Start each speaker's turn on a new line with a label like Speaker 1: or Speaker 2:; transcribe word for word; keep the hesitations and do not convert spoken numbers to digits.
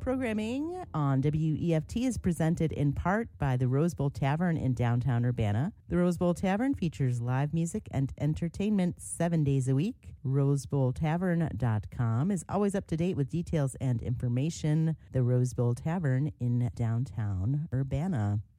Speaker 1: Programming on W E F T is presented in part by the Rose Bowl Tavern in downtown Urbana. The Rose Bowl Tavern features live music and entertainment seven days a week. rose bowl tavern dot com is always up to date with details and information. The Rose Bowl Tavern in downtown Urbana.